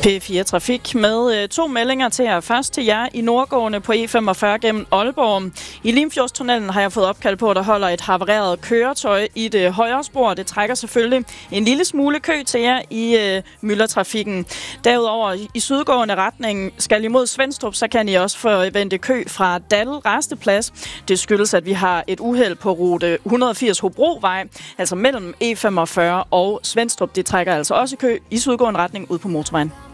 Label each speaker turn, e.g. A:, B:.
A: P4 Trafik med 2 meldinger til jer. Først til jer i nordgående på E45 gennem Aalborg. I Limfjordstunnelen har jeg fået opkald på, at der holder et havareret køretøj i det højre spor. Det trækker selvfølgelig en lille smule kø til jer i myldretrafikken. Derudover i sydgående retning skal imod Svenstrup, så kan I også forvente kø fra Dall Rasteplads. Det skyldes, at vi har et uheld på rute 180 Hobrovej, altså mellem E45 og Svenstrup. Det trækker altså også kø i sydgående retning ud på motorvejen.